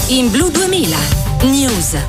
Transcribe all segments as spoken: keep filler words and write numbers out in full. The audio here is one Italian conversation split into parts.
In Blu duemila News.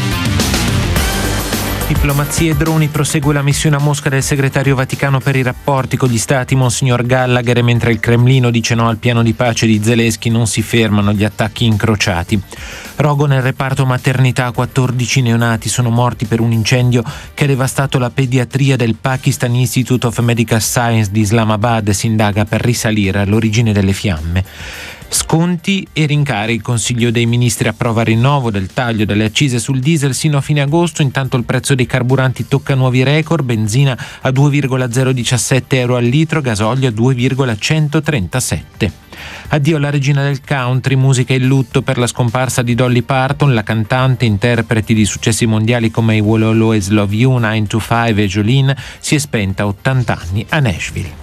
Diplomazia e droni, prosegue la missione a Mosca del segretario Vaticano per i rapporti con gli stati Monsignor Gallagher, e mentre il Cremlino dice no al piano di pace di Zelensky non si fermano gli attacchi incrociati. Rogo nel reparto maternità, quattordici neonati sono morti per un incendio che ha devastato la pediatria del Pakistan Institute of Medical Science di Islamabad. Si indaga per risalire all'origine delle fiamme. Sconti e rincari. Il Consiglio dei Ministri approva il rinnovo del taglio delle accise sul diesel sino a fine agosto. Intanto il prezzo dei carburanti tocca nuovi record: benzina a due virgola zero diciassette euro al litro, gasolio a due virgola centotrentasette. Addio alla regina del country, musica e lutto per la scomparsa di Dolly Parton. La cantante, interpreti di successi mondiali come I Will Always Love You, nine to five e Jolene, si è spenta a ottanta anni a Nashville.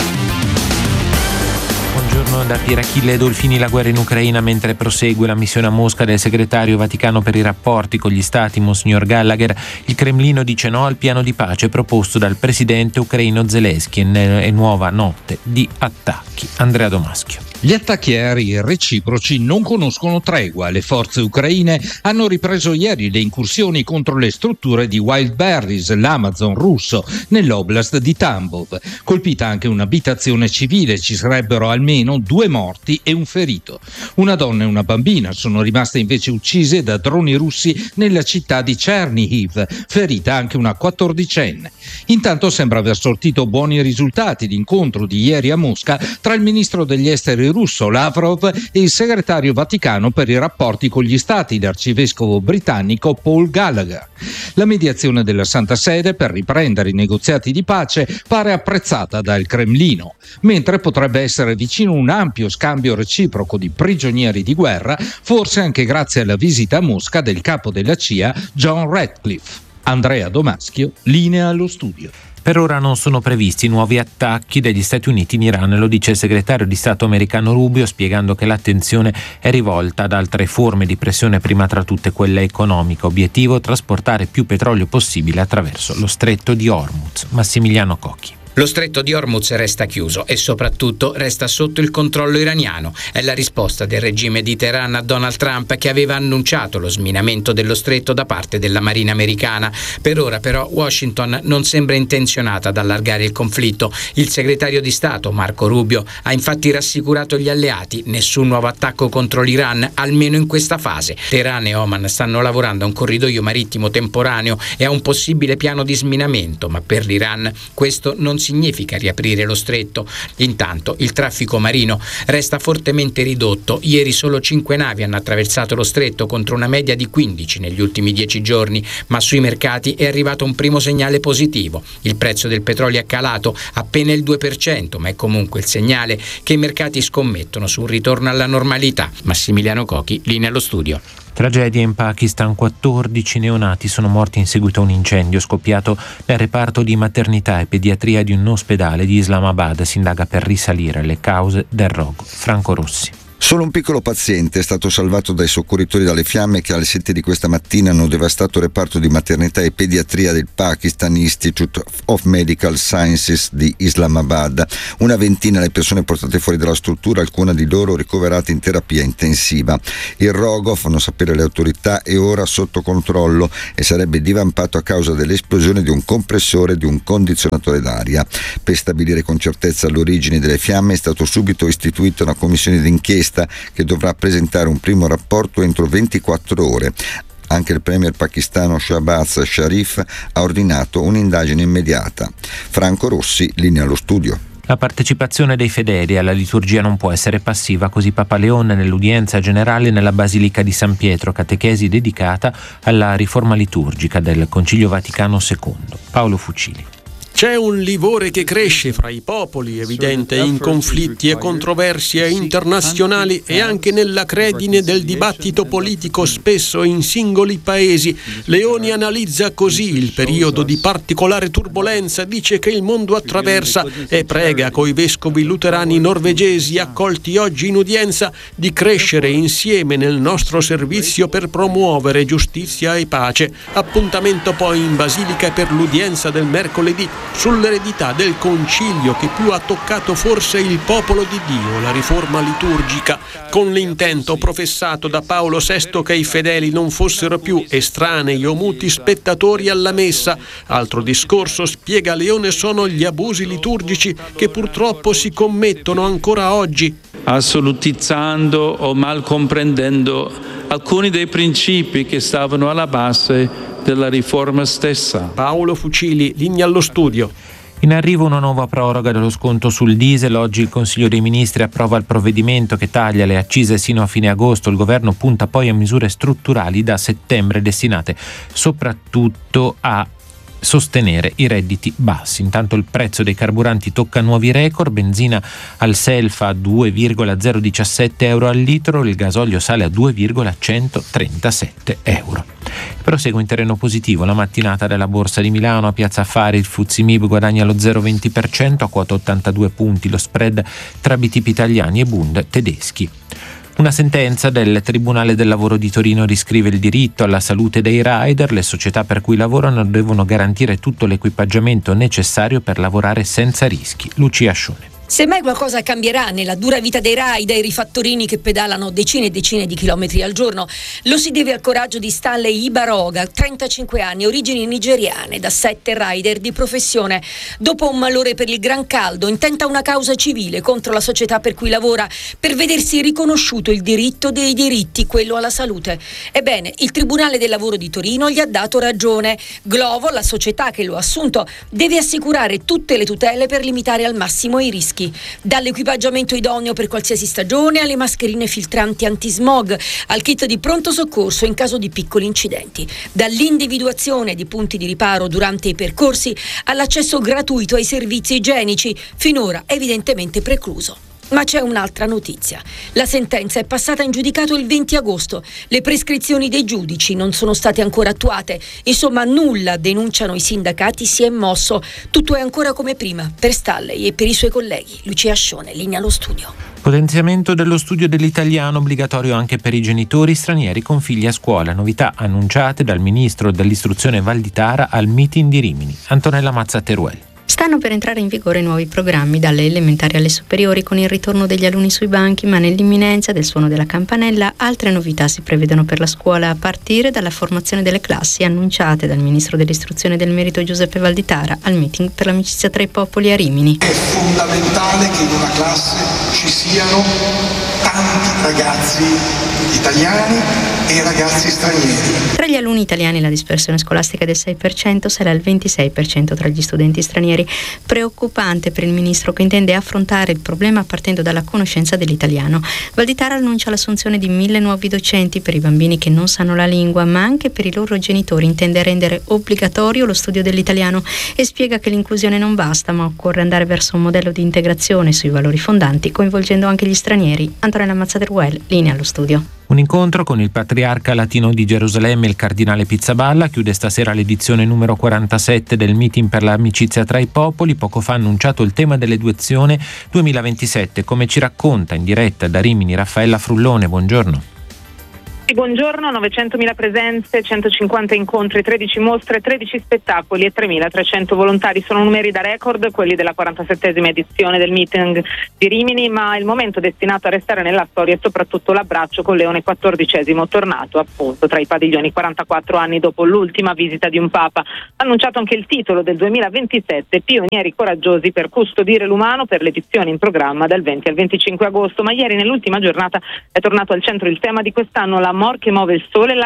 Buongiorno da Pierachille Dolfini. La guerra in Ucraina mentre prosegue la missione a Mosca del segretario Vaticano per i rapporti con gli stati Monsignor Gallagher. Il Cremlino dice no al piano di pace proposto dal presidente ucraino Zelensky e nuova notte di attacchi. Andrea Domaschio. Gli attacchi aerei reciproci non conoscono tregua. Le forze ucraine hanno ripreso ieri le incursioni contro le strutture di Wildberries, l'Amazon russo, nell'oblast di Tambov. Colpita anche un'abitazione civile, ci sarebbero almeno due morti e un ferito. Una donna e una bambina sono rimaste invece uccise da droni russi nella città di Chernihiv, ferita anche una quattordicenne. Intanto sembra aver sortito buoni risultati l'incontro di ieri a Mosca tra il ministro degli esteri russo Lavrov e il segretario Vaticano per i rapporti con gli stati, l'arcivescovo britannico Paul Gallagher. La mediazione della Santa Sede per riprendere i negoziati di pace pare apprezzata dal Cremlino, mentre potrebbe essere vicino un ampio scambio reciproco di prigionieri di guerra, forse anche grazie alla visita a Mosca del capo della C I A John Ratcliffe. Andrea Domaschio, linea allo studio. Per ora non sono previsti nuovi attacchi degli Stati Uniti in Iran, lo dice il segretario di Stato americano Rubio, spiegando che l'attenzione è rivolta ad altre forme di pressione, prima tra tutte quella economica. Obiettivo: trasportare più petrolio possibile attraverso lo stretto di Hormuz. Massimiliano Cocchi. Lo stretto di Hormuz resta chiuso e soprattutto resta sotto il controllo iraniano. È la risposta del regime di Teheran a Donald Trump, che aveva annunciato lo sminamento dello stretto da parte della Marina americana. Per ora però Washington non sembra intenzionata ad allargare il conflitto. Il segretario di Stato Marco Rubio ha infatti rassicurato gli alleati: nessun nuovo attacco contro l'Iran, almeno in questa fase. Teheran e Oman stanno lavorando a un corridoio marittimo temporaneo e a un possibile piano di sminamento, ma per l'Iran questo non significa riaprire lo stretto. Intanto il traffico marino resta fortemente ridotto. Ieri solo cinque navi hanno attraversato lo stretto contro una media di quindici negli ultimi dieci giorni, ma sui mercati è arrivato un primo segnale positivo. Il prezzo del petrolio è calato appena il due per cento, ma è comunque il segnale che i mercati scommettono su un ritorno alla normalità. Massimiliano Cocchi, linea allo studio. Tragedia in Pakistan, quattordici neonati sono morti in seguito a un incendio scoppiato nel reparto di maternità e pediatria di un ospedale di Islamabad. Si indaga per risalire le cause del rogo. Franco Rossi. Solo un piccolo paziente è stato salvato dai soccorritori dalle fiamme che alle sette di questa mattina hanno devastato il reparto di maternità e pediatria del Pakistan Institute of Medical Sciences di Islamabad. Una ventina le persone portate fuori dalla struttura, alcune di loro ricoverate in terapia intensiva. Il rogo, fanno sapere le autorità, è ora sotto controllo e sarebbe divampato a causa dell'esplosione di un compressore e di un condizionatore d'aria. Per stabilire con certezza l'origine delle fiamme è stato subito istituita una commissione d'inchiesta che dovrà presentare un primo rapporto entro ventiquattro ore. Anche il premier pakistano Shahbaz Sharif ha ordinato un'indagine immediata. Franco Rossi, linea allo studio. La partecipazione dei fedeli alla liturgia non può essere passiva, così Papa Leone nell'udienza generale nella Basilica di San Pietro, catechesi dedicata alla riforma liturgica del Concilio Vaticano secondo. Paolo Fucili. C'è un livore che cresce fra i popoli, evidente in conflitti e controversie internazionali e anche nella credine del dibattito politico, spesso in singoli paesi. Leoni analizza così il periodo di particolare turbolenza, dice che il mondo attraversa e prega coi vescovi luterani norvegesi accolti oggi in udienza di crescere insieme nel nostro servizio per promuovere giustizia e pace. Appuntamento poi in Basilica per l'udienza del mercoledì. sull'eredità del concilio che più ha toccato forse il popolo di Dio, la riforma liturgica, con l'intento professato da Paolo sesto che i fedeli non fossero più estranei o muti spettatori alla messa. Altro discorso, spiega Leone, sono gli abusi liturgici che purtroppo si commettono ancora oggi, assolutizzando o mal comprendendo alcuni dei principi che stavano alla base della riforma stessa. Paolo Fucili, Linea allo studio. In arrivo una nuova proroga dello sconto sul diesel. Oggi il Consiglio dei Ministri approva il provvedimento che taglia le accise sino a fine agosto. Il governo punta poi a misure strutturali da settembre destinate soprattutto a sostenere i redditi bassi. Intanto il prezzo dei carburanti tocca nuovi record, benzina al Selfa a due virgola zero diciassette euro al litro, il gasolio sale a due virgola centotrentasette euro. Prosegue in terreno positivo la mattinata della Borsa di Milano. A Piazza Affari il Fuzzi Mib guadagna lo zero virgola venti per cento a quota ottantadue punti, lo spread tra B T P italiani e Bund tedeschi. Una sentenza del Tribunale del Lavoro di Torino riscrive il diritto alla salute dei rider. Le società per cui lavorano devono garantire tutto l'equipaggiamento necessario per lavorare senza rischi. Lucia Ascione. Se mai qualcosa cambierà nella dura vita dei rider, i fattorini che pedalano decine e decine di chilometri al giorno, lo si deve al coraggio di Stanley Ibaroga, trentacinque anni, origini nigeriane, da sette rider di professione. Dopo un malore per il gran caldo, intenta una causa civile contro la società per cui lavora per vedersi riconosciuto il diritto dei diritti, quello alla salute. Ebbene, il Tribunale del Lavoro di Torino gli ha dato ragione. Glovo, la società che lo ha assunto, deve assicurare tutte le tutele per limitare al massimo i rischi. Dall'equipaggiamento idoneo per qualsiasi stagione alle mascherine filtranti antismog, al kit di pronto soccorso in caso di piccoli incidenti, dall'individuazione di punti di riparo durante i percorsi all'accesso gratuito ai servizi igienici, finora evidentemente precluso. Ma c'è un'altra notizia. La sentenza è passata in giudicato il venti agosto. Le prescrizioni dei giudici non sono state ancora attuate. Insomma, nulla, denunciano i sindacati, si è mosso. Tutto è ancora come prima per Stanley e per i suoi colleghi. Lucia Ascione, Linea allo studio. Potenziamento dello studio dell'italiano obbligatorio anche per i genitori stranieri con figli a scuola. Novità annunciate dal ministro dell'istruzione Valditara al meeting di Rimini. Antonella Mazza-Teruel. Stanno per entrare in vigore nuovi programmi dalle elementari alle superiori con il ritorno degli alunni sui banchi, ma nell'imminenza del suono della campanella altre novità si prevedono per la scuola, a partire dalla formazione delle classi annunciate dal ministro dell'istruzione e del merito Giuseppe Valditara al meeting per l'amicizia tra i popoli a Rimini. È fondamentale che in una classe ci siano tanti ragazzi italiani e ragazzi stranieri. Tra gli alunni italiani la dispersione scolastica è del sei per cento, sarà il ventisei per cento tra gli studenti stranieri. Preoccupante per il ministro che intende affrontare il problema partendo dalla conoscenza dell'italiano. Valditara annuncia l'assunzione di mille nuovi docenti per i bambini che non sanno la lingua, ma anche per i loro genitori. Intende rendere obbligatorio lo studio dell'italiano e spiega che l'inclusione non basta, ma occorre andare verso un modello di integrazione sui valori fondanti, coinvolgendo anche gli stranieri. Antonella Mazza-Teruel, Linea allo studio. Un incontro con il patriarca latino di Gerusalemme, il cardinale Pizzaballa, chiude stasera l'edizione numero quarantasette del meeting per l'amicizia tra i popoli. Poco fa ha annunciato il tema dell'edizione duemilaventisette, come ci racconta in diretta da Rimini Raffaella Frullone. Buongiorno. Buongiorno, novecentomila presenze, centocinquanta incontri, tredici mostre, tredici spettacoli e tremilatrecento volontari. Sono numeri da record, quelli della quarantasettesima edizione del meeting di Rimini, ma il momento destinato a restare nella storia è soprattutto l'abbraccio con Leone quattordicesimo, tornato appunto tra i padiglioni quarantaquattro anni dopo l'ultima visita di un Papa. Ha annunciato anche il titolo del duemilaventisette, Pionieri coraggiosi per custodire l'umano, per l'edizione in programma dal venti al venticinque agosto, ma ieri nell'ultima giornata è tornato al centro il tema di quest'anno, la Amor che muove il sole, la